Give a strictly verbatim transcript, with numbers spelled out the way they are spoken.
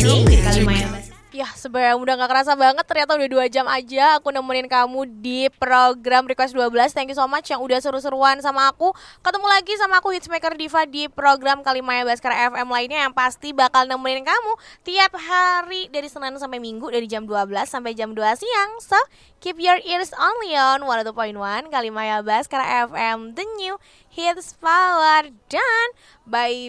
Kalimaya Bas. Ya sebenarnya udah gak kerasa banget, ternyata udah dua jam aja aku nemenin kamu di program Request dua belas. Thank you so much yang udah seru-seruan sama aku. Ketemu lagi sama aku Hitsmaker Diva di program Kalimaya Baskara F M lainnya yang pasti bakal nemenin kamu tiap hari dari Senin sampai Minggu dari jam dua belas sampai jam dua siang. So, keep your ears only on one oh two point one Kalimaya Baskara F M, the new hits power. Dan bye